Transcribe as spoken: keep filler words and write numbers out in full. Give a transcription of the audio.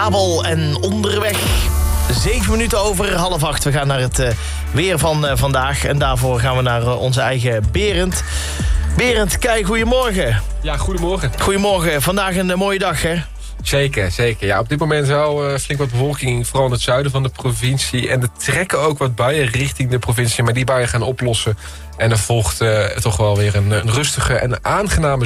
Abel en Onderweg. Zeven minuten over half acht. We gaan naar het uh, weer van uh, vandaag. En daarvoor gaan we naar uh, onze eigen Berend. Berend, kijk, goedemorgen. Ja, goedemorgen. Goedemorgen. Vandaag een uh, mooie dag, hè? Zeker, zeker. Ja, op dit moment wel uh, flink wat bewolking, vooral in het zuiden van de provincie. En er trekken ook wat buien richting de provincie, maar die buien gaan oplossen. En er volgt uh, toch wel weer een, een rustige en aangename